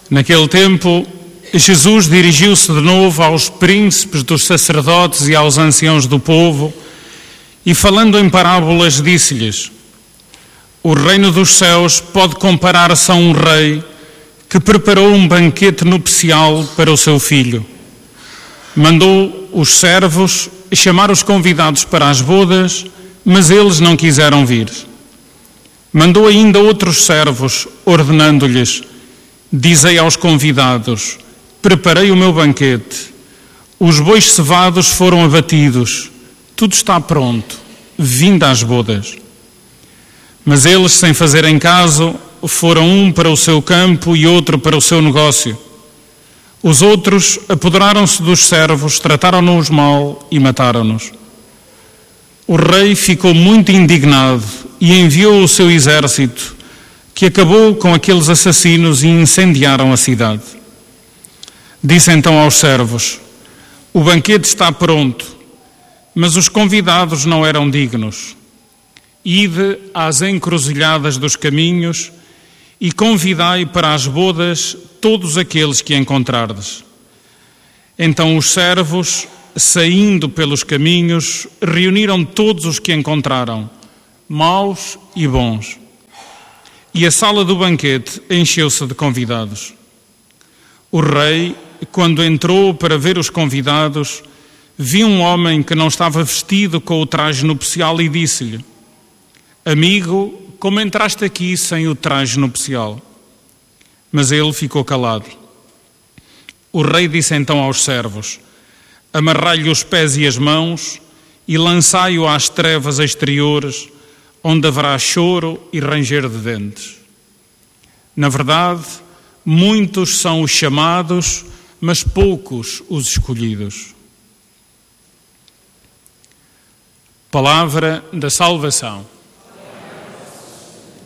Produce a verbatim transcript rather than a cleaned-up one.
Naquele tempo, Jesus dirigiu-se de novo aos príncipes dos sacerdotes e aos anciãos do povo e, falando em parábolas, disse-lhes: o reino dos céus pode comparar-se a um rei que preparou um banquete nupcial para o seu filho. Mandou os servos chamar os convidados para as bodas, mas eles não quiseram vir. Mandou ainda outros servos, ordenando-lhes: dizei aos convidados: preparei o meu banquete, os bois cevados foram abatidos, tudo está pronto, vinde às bodas. Mas eles, sem fazerem caso, foram um para o seu campo e outro para o seu negócio. Os outros apoderaram-se dos servos, trataram-nos mal e mataram-nos. O rei ficou muito indignado e enviou o seu exército, que acabou com aqueles assassinos e incendiaram a cidade. Disse então aos servos: o banquete está pronto, mas os convidados não eram dignos. Ide às encruzilhadas dos caminhos e convidai para as bodas todos aqueles que encontrardes. Então os servos, saindo pelos caminhos, reuniram todos os que encontraram, maus e bons. E a sala do banquete encheu-se de convidados. O rei, quando entrou para ver os convidados, viu um homem que não estava vestido com o traje nupcial e disse-lhe: amigo, como entraste aqui sem o traje nupcial? Mas ele ficou calado. O rei disse então aos servos: amarrai-lhe os pés e as mãos e lançai-o às trevas exteriores, onde haverá choro e ranger de dentes. Na verdade, muitos são os chamados, mas poucos os escolhidos. Palavra da salvação.